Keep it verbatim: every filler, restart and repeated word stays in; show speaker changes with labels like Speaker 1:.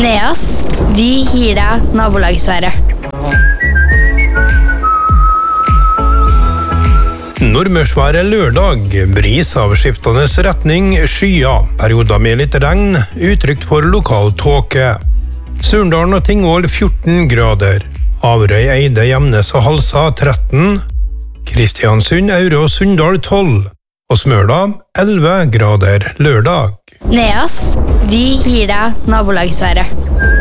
Speaker 1: Neas, vi gir deg nabolagsværet.
Speaker 2: Nordmørsværet lørdag, bris av skiftende retning, skyer, perioder med litt regn, utrygt for lokal tåke. Surndalen og Tingvoll fjorten grader, Averøy, Eide, Gjemnes og Halsa tretten, Kristiansund, Aure og Sunndal tolv, og Smøla elleve grader lørdag.
Speaker 1: Neas, vi gir deg nabolagsværet.